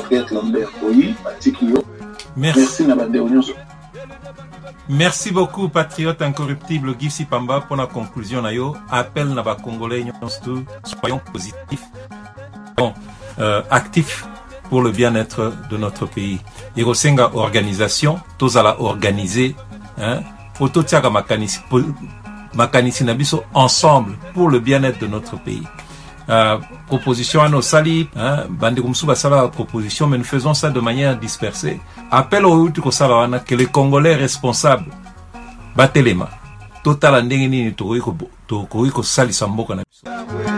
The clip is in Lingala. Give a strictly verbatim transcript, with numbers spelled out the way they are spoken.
Patrick Lambert Boyi, Patikio. Merci. Merci Nabadéonion. Merci beaucoup, patriote incorruptible Guy Sipamba, pour la conclusion. Nayo, appel Naba Congolais, soyons positifs, bon, euh, actifs pour le bien-être de notre pays. Irosenga organisation, tous à la organiser, hein, Ototiaga Makanisi, Makanisi Nabiso, ensemble pour le bien-être de notre pays. Euh, proposition à nos salis, hein, Bandekumsuba Sala proposition, mais nous faisons ça de manière dispersée. Appel au Utuko Salawana que les Congolais responsables, Batelema, total andengini, Tokoriko Sali Samboka Nabiso.